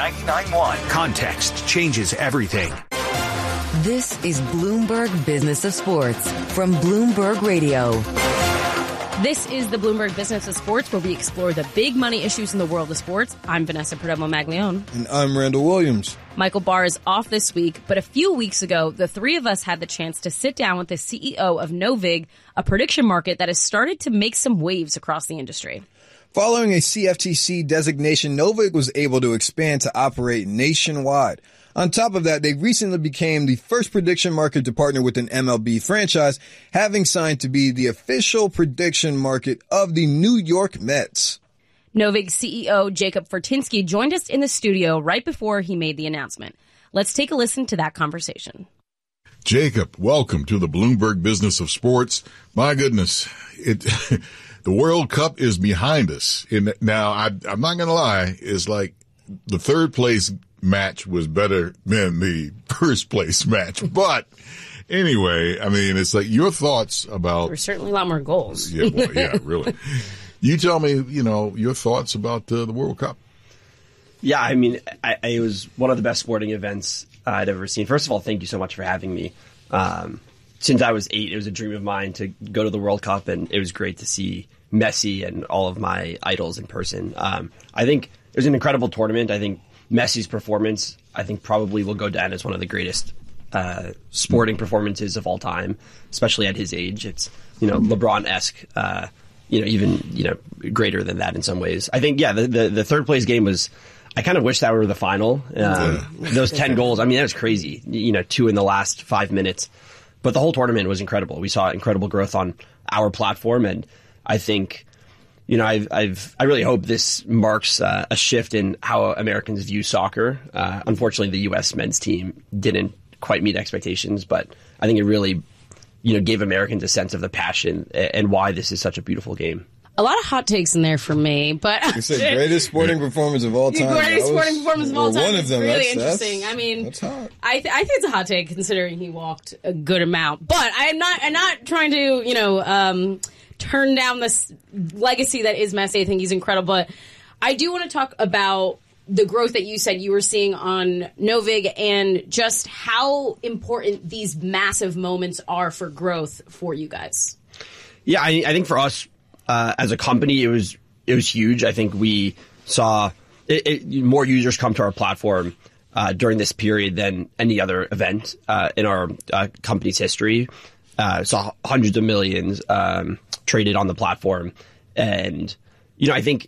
99.1. Context changes everything. This is Bloomberg Business of Sports from Bloomberg Radio. This is the Bloomberg Business of Sports, where we explore the big money issues in the world of sports. I'm Vanessa Perdomo-Maglione. And I'm Randall Williams. Michael Barr is off this week, but a few weeks ago, the three of us had the chance to sit down with the CEO of Novig, a prediction market that has started to make some waves across the industry. Following a CFTC designation, Novig was able to expand to operate nationwide. On top of that, they recently became the first prediction market to partner with an MLB franchise, having signed to be the official prediction market of the New York Mets. Novig CEO Jacob Fortinsky joined us in the studio right before he made the announcement. Let's take a listen to that conversation. Jacob, welcome to the Bloomberg Business of Sports. My goodness, the World Cup is behind us. Now, I'm not going to lie, it's like the third place match was better than the first place match. But anyway, I mean, it's like your thoughts about... There's certainly a lot more goals. Yeah, well, yeah, really. You tell me, your thoughts about the World Cup. Yeah, I mean, it was one of the best sporting events I'd ever seen. First of all, thank you so much for having me. Since I was 8, it was a dream of mine to go to the World Cup, and it was great to see Messi and all of my idols in person. I think it was an incredible tournament. I think Messi's performance, probably will go down as one of the greatest sporting performances of all time, especially at his age. It's, LeBron-esque, even greater than that in some ways. I think, the third place game was, I kind of wish that were the final. Those 10 goals, I mean, that was crazy. 2 in the last 5 minutes. But the whole tournament was incredible. We saw incredible growth on our platform, and I think... I really hope this marks a shift in how Americans view soccer. Unfortunately, the U.S. men's team didn't quite meet expectations, but I think it really, gave Americans a sense of the passion and why this is such a beautiful game. A lot of hot takes in there for me, but you said greatest sporting performance of all time. Greatest sporting performance of all time. One of them. Really interesting. That's hot. I think it's a hot take considering he walked a good amount, but I'm not trying to turn down this legacy that is Messi. I think he's incredible. But I do want to talk about the growth that you said you were seeing on Novig and just how important these massive moments are for growth for you guys. Yeah, I think for us as a company, it was huge. I think we saw more users come to our platform during this period than any other event in our company's history. Saw hundreds of millions traded on the platform. And, I think,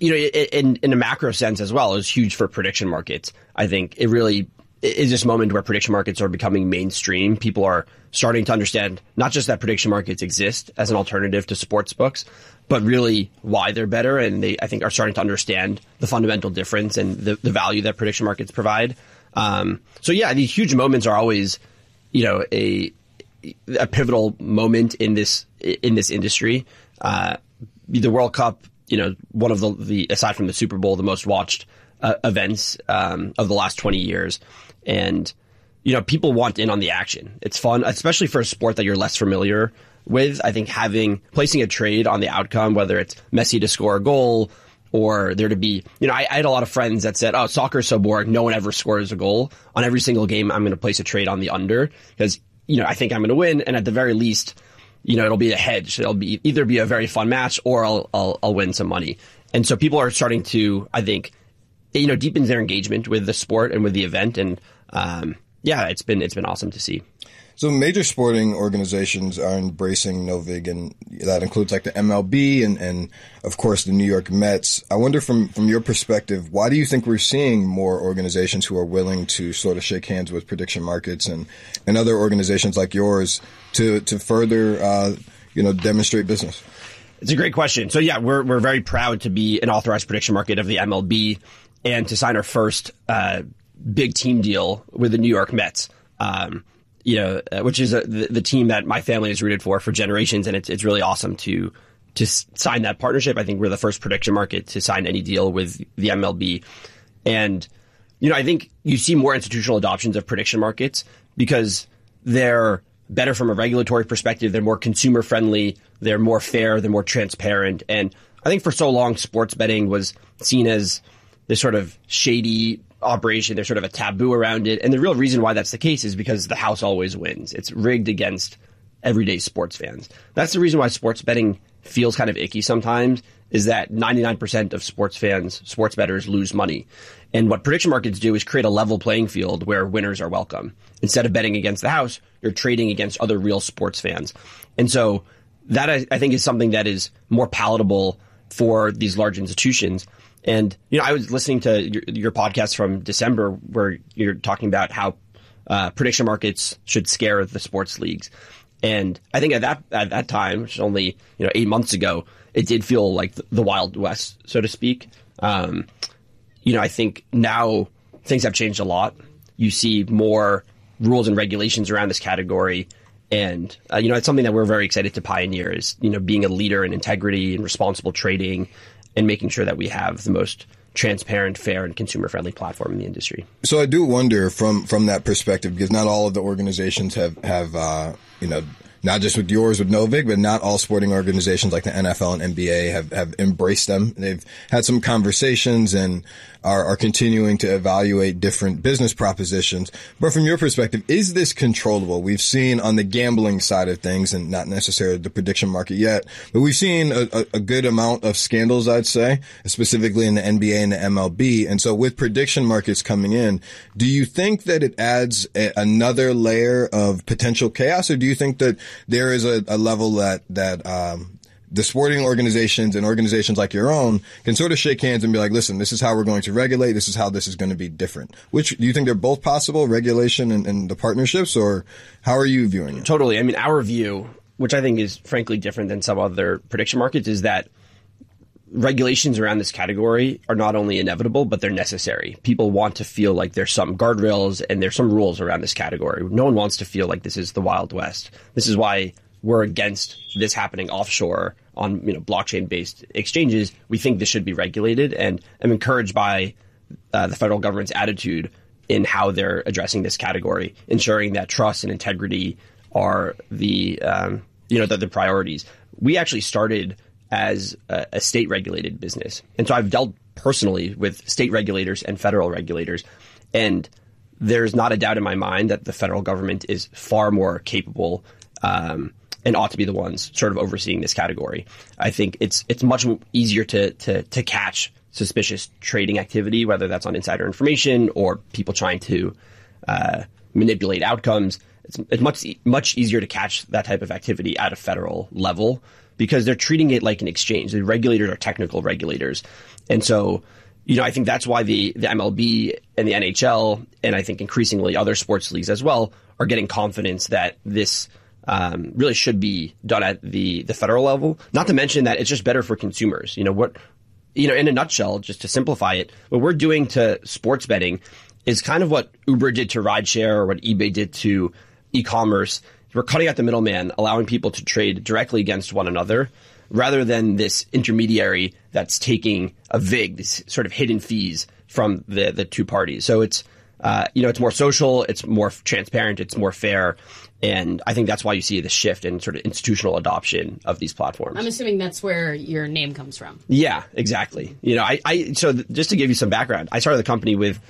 in a macro sense as well, it was huge for prediction markets. I think it really is this moment where prediction markets are becoming mainstream. People are starting to understand not just that prediction markets exist as an alternative to sports books, but really why they're better. And they, I think, are starting to understand the fundamental difference and the value that prediction markets provide. These huge moments are always, a pivotal moment in this industry. The World Cup, one of the aside from the Super Bowl, the most watched events of the last 20 years. And, people want in on the action. It's fun, especially for a sport that you're less familiar with. I think placing a trade on the outcome, whether it's Messi to score a goal or there to be, I had a lot of friends that said, oh, soccer is so boring. No one ever scores a goal. On every single game, I'm going to place a trade on the under because I think I'm going to win, and at the very least, it'll be a hedge. It'll be either be a very fun match, or I'll win some money. And so people are starting to, I think, deepen their engagement with the sport and with the event, and it's been awesome to see. So major sporting organizations are embracing Novig, and that includes like the MLB and of course the New York Mets. I wonder from your perspective, why do you think we're seeing more organizations who are willing to sort of shake hands with prediction markets and other organizations like yours to further demonstrate business? It's a great question. So we're very proud to be an authorized prediction market of the MLB and to sign our first big team deal with the New York Mets. Which is the team that my family has rooted for generations, and it's really awesome to sign that partnership. I think we're the first prediction market to sign any deal with the MLB, and I think you see more institutional adoptions of prediction markets because they're better from a regulatory perspective. They're more consumer friendly. They're more fair. They're more transparent. And I think for so long, sports betting was seen as this sort of shady operation. There's sort of a taboo around it. And the real reason why that's the case is because the house always wins. It's rigged against everyday sports fans. That's the reason why sports betting feels kind of icky sometimes, is that 99% of sports fans, sports bettors, lose money. And what prediction markets do is create a level playing field where winners are welcome. Instead of betting against the house, you're trading against other real sports fans. And so that I think is something that is more palatable for these large institutions. And, I was listening to your podcast from December where you're talking about how prediction markets should scare the sports leagues. And I think at that time, which is only 8 months ago, it did feel like the Wild West, so to speak. I think now things have changed a lot. You see more rules and regulations around this category. And, it's something that we're very excited to pioneer is, being a leader in integrity and responsible trading and making sure that we have the most transparent, fair, and consumer-friendly platform in the industry. So I do wonder from that perspective, because not all of the organizations have not just with yours with Novig, but not all sporting organizations like the NFL and NBA have embraced them. They've had some conversations and are continuing to evaluate different business propositions. But from your perspective, is this controllable? We've seen on the gambling side of things, and not necessarily the prediction market yet, but we've seen a good amount of scandals, I'd say, specifically in the NBA and the MLB. And so with prediction markets coming in, do you think that it adds another layer of potential chaos, or do you think that there is a level that the sporting organizations and organizations like your own can sort of shake hands and be like, listen, this is how we're going to regulate. This is how this is going to be different. Which do you think they're both possible, regulation and the partnerships, or how are you viewing it? Totally. I mean, our view, which I think is frankly different than some other prediction markets, is that regulations around this category are not only inevitable, but they're necessary. People want to feel like there's some guardrails and there's some rules around this category. No one wants to feel like this is the Wild West. This is why we're against this happening offshore on blockchain-based exchanges. We think this should be regulated, and I'm encouraged by the federal government's attitude in how they're addressing this category, ensuring that trust and integrity are the priorities. We actually started as a state-regulated business, and so I've dealt personally with state regulators and federal regulators, and there's not a doubt in my mind that the federal government is far more capable and ought to be the ones sort of overseeing this category. I think it's much easier to catch suspicious trading activity, whether that's on insider information or people trying to manipulate outcomes. It's much easier to catch that type of activity at a federal level because they're treating it like an exchange. The regulators are technical regulators. And so, I think that's why the MLB and the NHL, and I think increasingly other sports leagues as well, are getting confidence that this really should be done at the federal level. Not to mention that it's just better for consumers. In a nutshell, just to simplify it, what we're doing to sports betting is kind of what Uber did to rideshare or what eBay did to e-commerce. We're cutting out the middleman, allowing people to trade directly against one another, rather than this intermediary that's taking a VIG, these sort of hidden fees from the two parties. So it's it's more social, it's more transparent, it's more fair. And I think that's why you see the shift in sort of institutional adoption of these platforms. I'm assuming that's where your name comes from. Yeah, exactly. So just to give you some background, I started the company with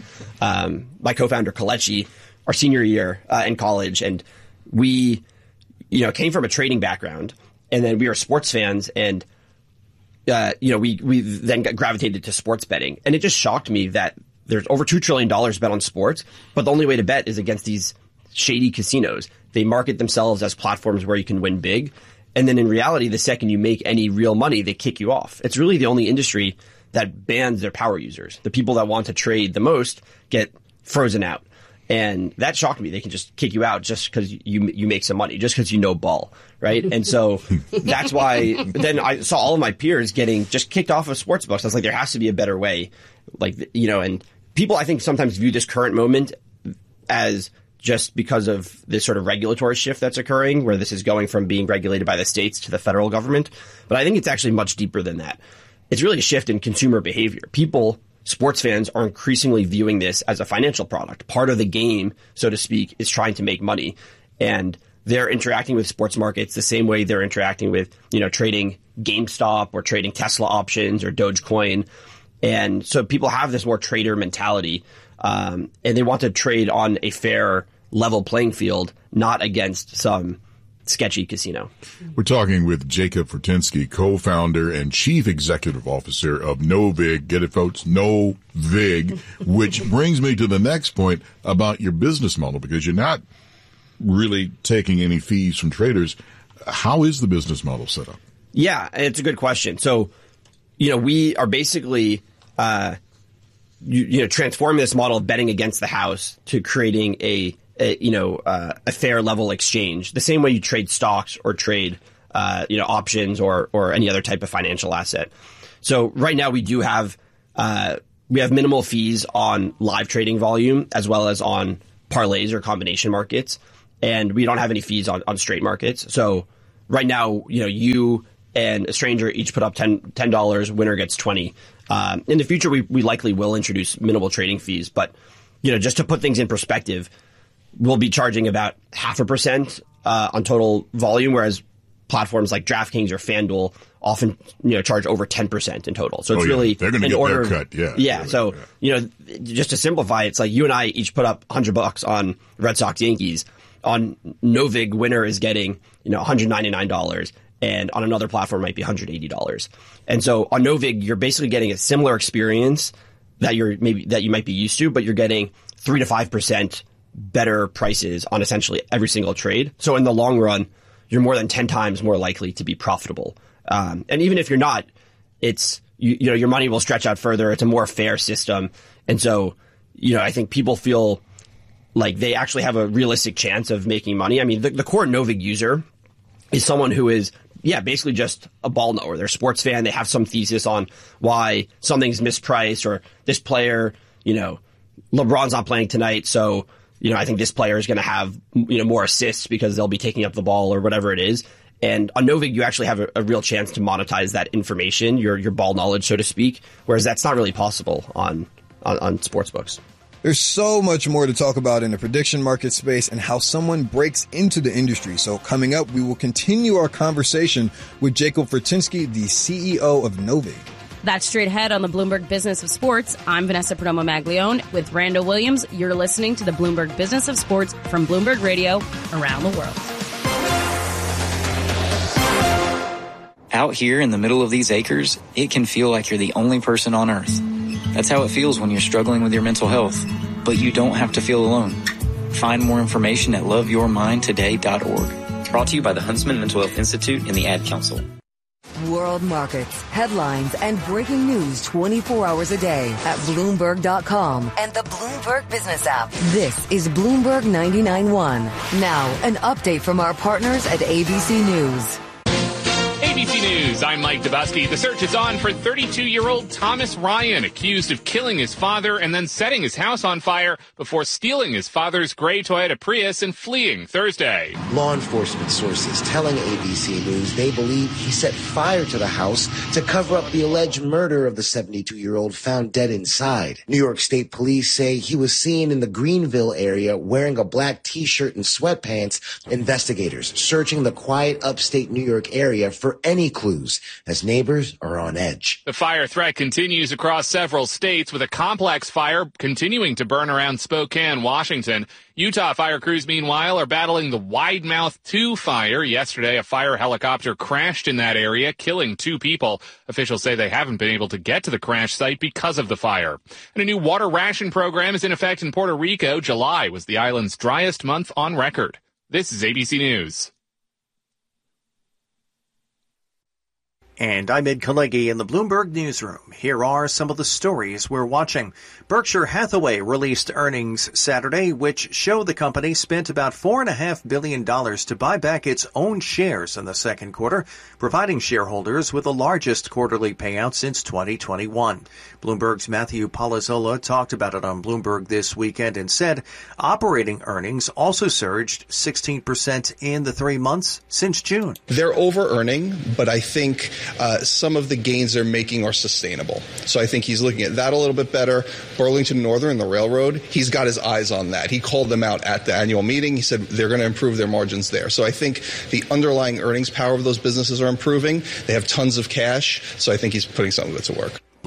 my co-founder Kelechi our senior year in college, and we, came from a trading background, and then we were sports fans, and we then got gravitated to sports betting, and it just shocked me that there's over $2 trillion bet on sports, but the only way to bet is against these shady casinos. They market themselves as platforms where you can win big. And then in reality, the second you make any real money, they kick you off. It's really the only industry that bans their power users. The people that want to trade the most get frozen out. And that shocked me. They can just kick you out just because you make some money, just because you know ball, right? And so that's why then I saw all of my peers getting just kicked off of sports books. I was like, there has to be a better way. And people, I think, sometimes view this current moment as just because of this sort of regulatory shift that's occurring, where this is going from being regulated by the states to the federal government. But I think it's actually much deeper than that. It's really a shift in consumer behavior. People, sports fans, are increasingly viewing this as a financial product. Part of the game, so to speak, is trying to make money. And they're interacting with sports markets the same way they're interacting with, trading GameStop or trading Tesla options or Dogecoin. And so people have this more trader mentality. and they want to trade on a fair, level playing field, not against some sketchy casino. We're talking with Jacob Fortensky, co-founder and chief executive officer of Novig. Get it, folks? Novig, which brings me to the next point about your business model, because you're not really taking any fees from traders. How is the business model set up? Yeah, it's a good question. So, we are basically, transforming this model of betting against the house to creating a fair level exchange, the same way you trade stocks or trade, options or any other type of financial asset. So right now we do have, we have minimal fees on live trading volume as well as on parlays or combination markets. And we don't have any fees on straight markets. So right now, you and a stranger each put up $10, winner gets 20. In the future, we likely will introduce minimal trading fees, but, just to put things in perspective, we'll be charging about 0.5% on total volume, whereas platforms like DraftKings or FanDuel often, charge over 10% in total. So it's really they're going to get their cut. Yeah. Yeah. Really, so, just to simplify, it's like you and I each put up $100 on Red Sox Yankees. On Novig, winner is getting, $199. And on another platform might be $180. And so on Novig, you're basically getting a similar experience that you might be used to, but you're getting 3 to 5% better prices on essentially every single trade. So in the long run, you're more than 10 times more likely to be profitable. And even if you're not, it's, your money will stretch out further. It's a more fair system. And so, I think people feel like they actually have a realistic chance of making money. I mean, the core Novig user is someone who is, basically just a ball knower. They're a sports fan. They have some thesis on why something's mispriced, or this player, LeBron's not playing tonight, so, I think this player is going to have, more assists because they'll be taking up the ball or whatever it is. And on Novig, you actually have a real chance to monetize that information, your ball knowledge, so to speak, whereas that's not really possible on sportsbooks. There's so much more to talk about in the prediction market space and how someone breaks into the industry. So coming up, we will continue our conversation with Jacob Fortensky, the CEO of Novig. That's straight ahead on the Bloomberg Business of Sports. I'm Vanessa Perdomo-Maglione with Randall Williams. You're listening to the Bloomberg Business of Sports from Bloomberg Radio around the world. Out here in the middle of these acres, it can feel like you're the only person on Earth. That's how it feels when you're struggling with your mental health. But you don't have to feel alone. Find more information at loveyourmindtoday.org. Brought to you by the Huntsman Mental Health Institute and the Ad Council. World markets, headlines, and breaking news 24 hours a day at Bloomberg.com and the Bloomberg Business app. This is Bloomberg 99.1. Now, an update from our partners at ABC News. ABC News, I'm Mike Dubusky. The search is on for 32-year-old Thomas Ryan, accused of killing his father and then setting his house on fire before stealing his father's gray Toyota Prius and fleeing Thursday. Law enforcement sources telling ABC News they believe he set fire to the house to cover up the alleged murder of the 72-year-old found dead inside. New York State Police say he was seen in the Greenville area wearing a black T-shirt and sweatpants. Investigators searching the quiet upstate New York area for any clues as neighbors are on edge. The fire threat continues across several states, with a complex fire continuing to burn around Spokane, Washington. Utah fire crews, meanwhile, are battling the Wide Mouth 2 fire. Yesterday, a fire helicopter crashed in that area, killing 2 people. Officials say they haven't been able to get to the crash site because of the fire. And a new water ration program is in effect in Puerto Rico. July was the island's driest month on record. This is ABC News. And I'm Ed Kalegi in the Bloomberg Newsroom. Here are some of the stories we're watching. Berkshire Hathaway released earnings Saturday, which show the company spent about $4.5 billion to buy back its own shares in the second quarter, providing shareholders with the largest quarterly payout since 2021. Bloomberg's Matthew Palazzolo talked about it on Bloomberg this weekend and said operating earnings also surged 16% in the 3 months since June. They're over-earning, but I think some of the gains they're making are sustainable. So I think he's looking at that a little bit better. Burlington Northern, the railroad, he's got his eyes on that. He called them out at the annual meeting. He said they're going to improve their margins there. So I think the underlying earnings power of those businesses are improving. They have tons of cash. So I think he's putting some of it to work.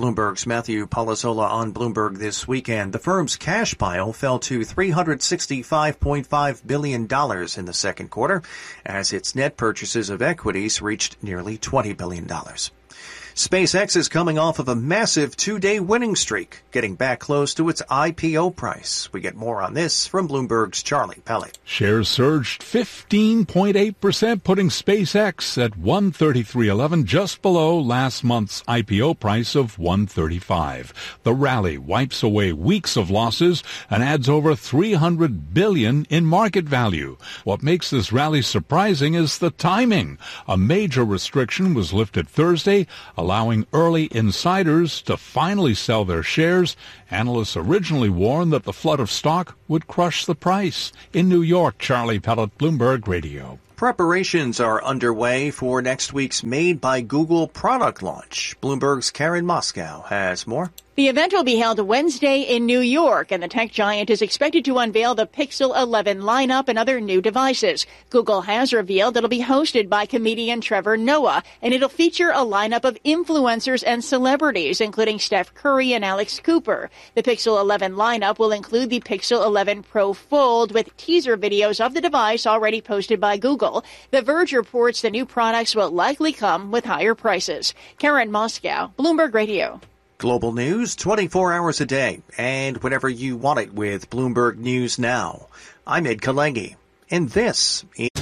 Bloomberg's Matthew Palazola on Bloomberg This Weekend. The firm's cash pile fell to $365.5 billion in the second quarter as its net purchases of equities reached nearly $20 billion. SpaceX is coming off of a massive 2-day winning streak, getting back close to its IPO price. We get more on this from Bloomberg's Charlie Pellet. Shares surged 15.8%, putting SpaceX at $133.11, just below last month's IPO price of $135. The rally wipes away weeks of losses and adds over $300 billion in market value. What makes this rally surprising is the timing. A major restriction was lifted Thursday, allowing early insiders to finally sell their shares. Analysts originally warned that the flood of stock would crush the price. In New York, Charlie Pellet, Bloomberg Radio. Preparations are underway for next week's Made by Google product launch. Bloomberg's Karen Moscow has more. The event will be held Wednesday in New York, and the tech giant is expected to unveil the Pixel 11 lineup and other new devices. Google has revealed it'll be hosted by comedian Trevor Noah, and it'll feature a lineup of influencers and celebrities, including Steph Curry and Alex Cooper. The Pixel 11 lineup will include the Pixel 11 Pro Fold, with teaser videos of the device already posted by Google. The Verge reports the new products will likely come with higher prices. Karen Moscow, Bloomberg Radio. Global news 24 hours a day and whenever you want it with Bloomberg News Now. I'm Ed Kalegi, and this is